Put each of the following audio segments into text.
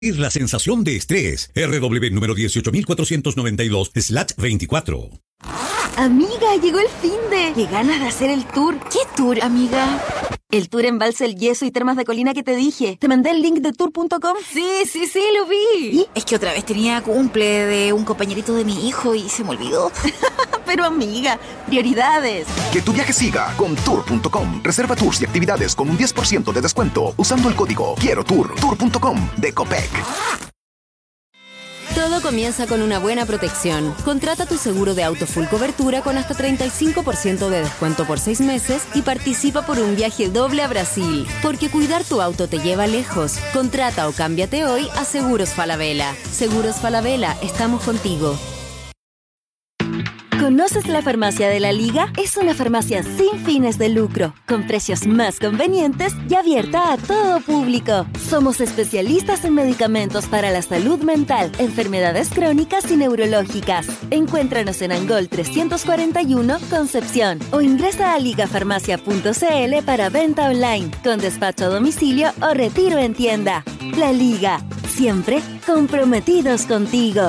La sensación de estrés. RW número 18492/24. Amiga, llegó el finde. Qué ganas de hacer el tour. ¿Qué tour, amiga? El tour Embalse El Yeso y Termas de Colina que te dije. ¿Te mandé el link de tour.com? Sí, lo vi. ¿Y? Es que otra vez tenía cumple de un compañerito de mi hijo y se me olvidó. Pero amiga, prioridades. Que tu viaje siga con tour.com. Reserva tours y actividades con un 10% de descuento usando el código Quiero Tour. Tour.com de Copec. Todo comienza con una buena protección. Contrata tu seguro de auto full cobertura con hasta 35% de descuento por 6 meses y participa por un viaje doble a Brasil. Porque cuidar tu auto te lleva lejos. Contrata o cámbiate hoy a Seguros Falabella. Seguros Falabella, estamos contigo. ¿Conoces la Farmacia de la Liga? Es una farmacia sin fines de lucro, con precios más convenientes y abierta a todo público. Somos especialistas en medicamentos para la salud mental, enfermedades crónicas y neurológicas. Encuéntranos en Angol 341, Concepción, o ingresa a ligafarmacia.cl para venta online, con despacho a domicilio o retiro en tienda. La Liga, siempre comprometidos contigo.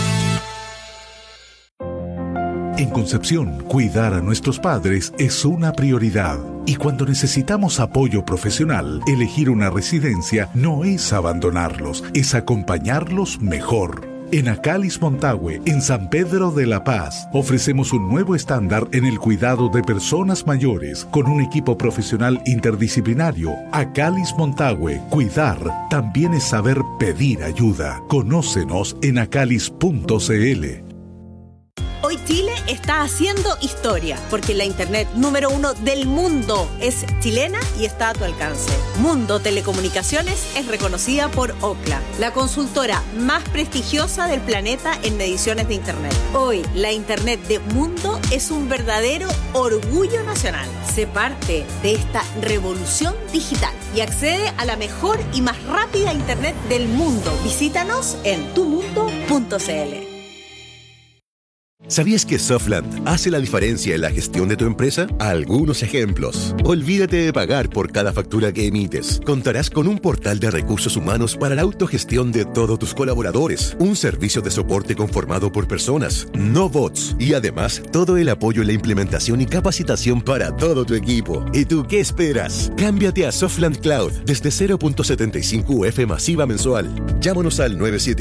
En Concepción, cuidar a nuestros padres es una prioridad. Y cuando necesitamos apoyo profesional, elegir una residencia no es abandonarlos, es acompañarlos mejor. En Acalis Montague, en San Pedro de la Paz, ofrecemos un nuevo estándar en el cuidado de personas mayores con un equipo profesional interdisciplinario. Acalis Montague, cuidar también es saber pedir ayuda. Conócenos en acalis.cl. Hoy Chile está haciendo historia, porque la internet número 1 del mundo es chilena y está a tu alcance. Mundo Telecomunicaciones es reconocida por Ookla, la consultora más prestigiosa del planeta en mediciones de internet. Hoy, la internet de Mundo es un verdadero orgullo nacional. Sé parte de esta revolución digital y accede a la mejor y más rápida internet del mundo. Visítanos en tumundo.cl. ¿Sabías que Softland hace la diferencia en la gestión de tu empresa? Algunos ejemplos. Olvídate de pagar por cada factura que emites. Contarás con un portal de recursos humanos para la autogestión de todos tus colaboradores. Un servicio de soporte conformado por personas, no bots. Y además, todo el apoyo en la implementación y capacitación para todo tu equipo. ¿Y tú qué esperas? Cámbiate a Softland Cloud desde 0.75 UF masiva mensual. Llámanos al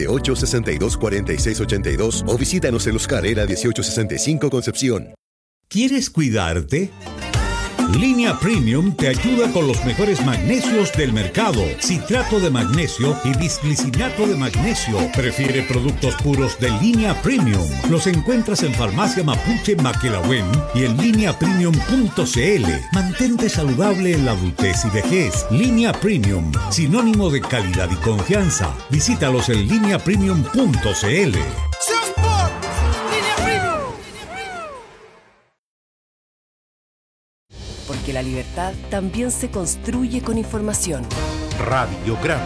978-624682 o visítanos en Los Carreras 1865 Concepción. ¿Quieres cuidarte? Línea Premium te ayuda con los mejores magnesios del mercado. Citrato de magnesio y bisglicinato de magnesio. Prefiere productos puros de Línea Premium. Los encuentras en Farmacia Mapuche Maquelahuen y en lineapremium.cl. Mantente saludable en la adultez y vejez. Línea Premium, sinónimo de calidad y confianza. Visítalos en lineapremium.cl. Porque la libertad también se construye con información. Radiograma.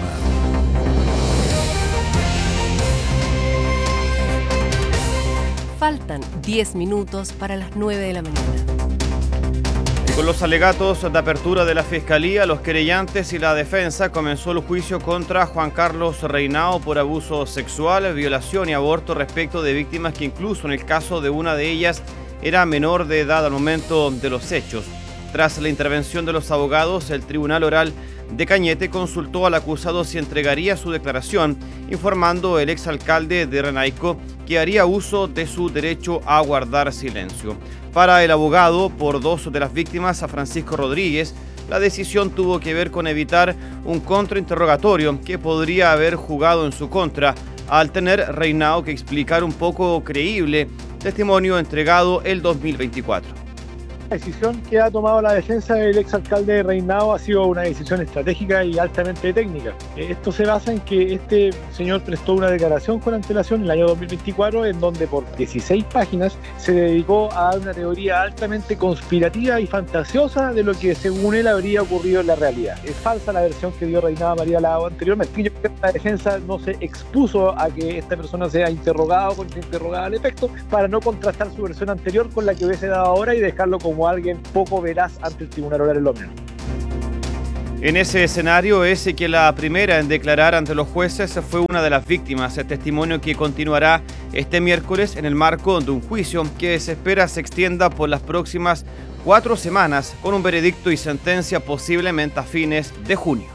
Faltan 10 minutos para las 9 de la mañana. Con los alegatos de apertura de la Fiscalía, los querellantes y la defensa comenzó el juicio contra Juan Carlos Reinao por abuso sexual, violación y aborto respecto de víctimas que incluso en el caso de una de ellas era menor de edad al momento de los hechos. Tras la intervención de los abogados, el Tribunal Oral de Cañete consultó al acusado si entregaría su declaración, informando el exalcalde de Renaico que haría uso de su derecho a guardar silencio. Para el abogado por dos de las víctimas, a Francisco Rodríguez, la decisión tuvo que ver con evitar un contrainterrogatorio que podría haber jugado en su contra, al tener Reinao que explicar un poco creíble testimonio entregado el 2024. La decisión que ha tomado la defensa del exalcalde de Reinao ha sido una decisión estratégica y altamente técnica. Esto se basa en que este señor prestó una declaración con antelación en el año 2024 en donde por 16 páginas se dedicó a dar una teoría altamente conspirativa y fantasiosa de lo que según él habría ocurrido en la realidad. Es falsa la versión que dio Reinao María Lago anteriormente. Yo creo que la defensa no se expuso a que esta persona sea interrogada o contrainterrogada al efecto para no contrastar su versión anterior con la que hubiese dado ahora y dejarlo como alguien poco veraz ante el Tribunal Oral en lo menos. En ese escenario es que la primera en declarar ante los jueces fue una de las víctimas, testimonio que continuará este miércoles en el marco de un juicio que se espera se extienda por las próximas 4 semanas con un veredicto y sentencia posiblemente a fines de junio.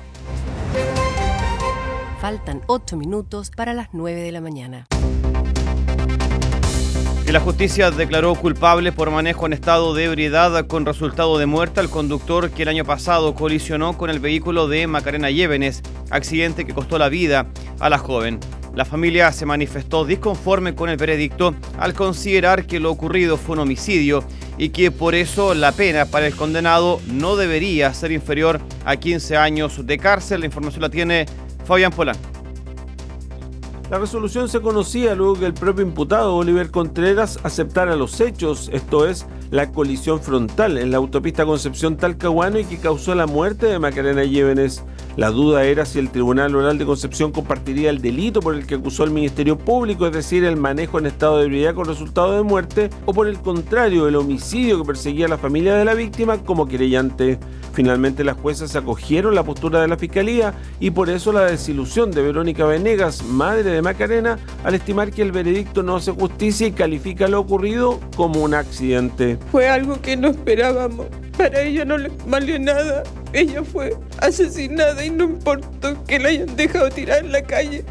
Faltan 8 minutos para las 9 de la mañana. La justicia declaró culpable por manejo en estado de ebriedad con resultado de muerte al conductor que el año pasado colisionó con el vehículo de Macarena Llévenes, accidente que costó la vida a la joven. La familia se manifestó disconforme con el veredicto al considerar que lo ocurrido fue un homicidio y que por eso la pena para el condenado no debería ser inferior a 15 años de cárcel. La información la tiene Fabián Polán. La resolución se conocía luego que el propio imputado Oliver Contreras aceptara los hechos, esto es, la colisión frontal en la autopista Concepción-Talcahuano y que causó la muerte de Macarena Llévenes. La duda era si el Tribunal Oral de Concepción compartiría el delito por el que acusó el Ministerio Público, es decir, el manejo en estado de ebriedad con resultado de muerte, o por el contrario, el homicidio que perseguía a la familia de la víctima como querellante. Finalmente las juezas acogieron la postura de la Fiscalía y por eso la desilusión de Verónica Venegas, madre de Macarena, al estimar que el veredicto no hace justicia y califica lo ocurrido como un accidente. Fue algo que no esperábamos. Para ella no le valió nada. Ella fue asesinada y no importó que la hayan dejado tirada en la calle.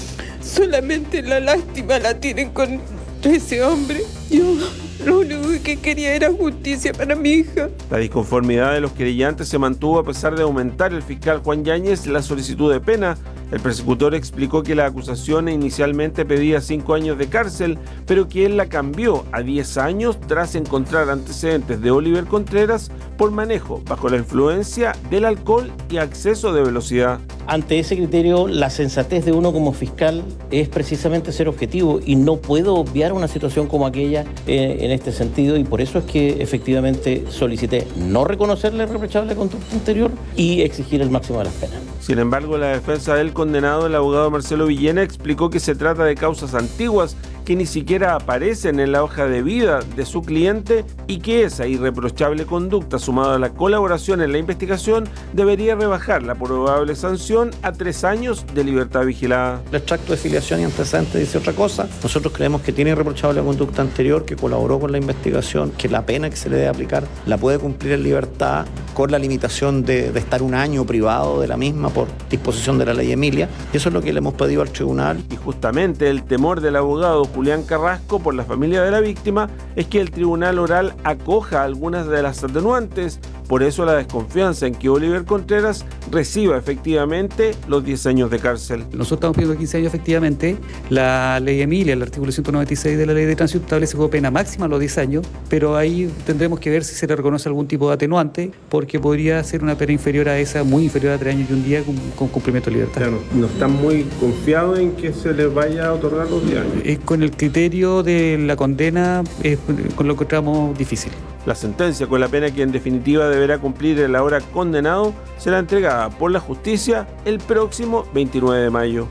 Solamente la lástima la tienen con ese hombre. Yo lo único que quería era justicia para mi hija. La disconformidad de los querellantes se mantuvo a pesar de aumentar el fiscal Juan Yáñez la solicitud de pena. El persecutor explicó que la acusación inicialmente pedía 5 años de cárcel, pero que él la cambió a 10 años tras encontrar antecedentes de Oliver Contreras por manejo bajo la influencia del alcohol y exceso de velocidad. Ante ese criterio, la sensatez de uno como fiscal es precisamente ser objetivo y no puedo obviar una situación como aquella en este sentido, y por eso es que efectivamente solicité no reconocerle reprochable conducta anterior y exigir el máximo de las penas. Sin embargo, la defensa del condenado, el abogado Marcelo Villena, explicó que se trata de causas antiguas que ni siquiera aparecen en la hoja de vida de su cliente y que esa irreprochable conducta, sumada a la colaboración en la investigación, debería rebajar la probable sanción a 3 años de libertad vigilada. El extracto de filiación y antecedente dice otra cosa. Nosotros creemos que tiene irreprochable conducta anterior, que colaboró con la investigación, que la pena que se le debe aplicar la puede cumplir en libertad con la limitación de estar 1 año privado de la misma por disposición de la ley Emilia. Eso es lo que le hemos pedido al tribunal. Y justamente el temor del abogado Julián Carrasco por la familia de la víctima es que el tribunal oral acoja algunas de las atenuantes. Por eso la desconfianza en que Oliver Contreras reciba efectivamente los 10 años de cárcel. Nosotros estamos pidiendo 15 años efectivamente. La ley Emilia, el artículo 196 de la ley de tránsito establece como pena máxima los 10 años, pero ahí tendremos que ver si se le reconoce algún tipo de atenuante, porque podría ser una pena inferior a esa, muy inferior a 3 años y 1 día con cumplimiento de libertad. Claro, no están muy confiados en que se les vaya a otorgar los 10 años. Es con el criterio de la condena, con lo que encontramos difícil. La sentencia, con la pena que en definitiva deberá cumplir el ahora condenado, será entregada por la justicia el próximo 29 de mayo.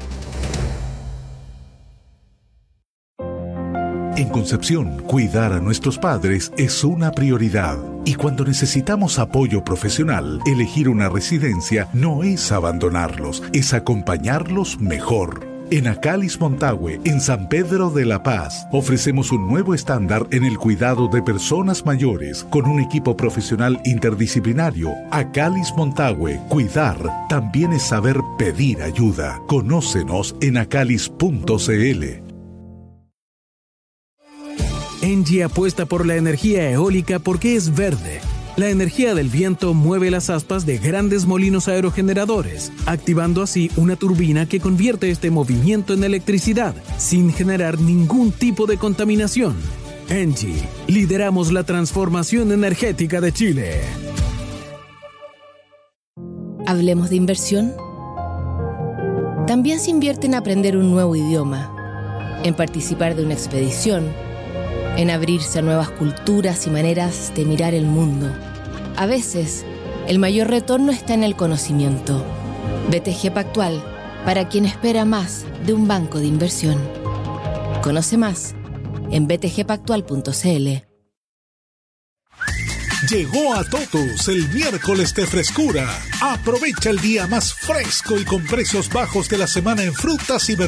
En Concepción, cuidar a nuestros padres es una prioridad. Y cuando necesitamos apoyo profesional, elegir una residencia no es abandonarlos, es acompañarlos mejor. En Acalis Montague, en San Pedro de la Paz, ofrecemos un nuevo estándar en el cuidado de personas mayores con un equipo profesional interdisciplinario. Acalis Montague, cuidar también es saber pedir ayuda. Conócenos en acalis.cl. Engie apuesta por la energía eólica porque es verde. La energía del viento mueve las aspas de grandes molinos aerogeneradores, activando así una turbina que convierte este movimiento en electricidad, sin generar ningún tipo de contaminación. Engie, lideramos la transformación energética de Chile. ¿Hablemos de inversión? También se invierte en aprender un nuevo idioma, en participar de una expedición, en abrirse a nuevas culturas y maneras de mirar el mundo. A veces, el mayor retorno está en el conocimiento. BTG Pactual, para quien espera más de un banco de inversión. Conoce más en btgpactual.cl. Llegó a Totus el miércoles de frescura. Aprovecha el día más fresco y con precios bajos de la semana en frutas y verduras.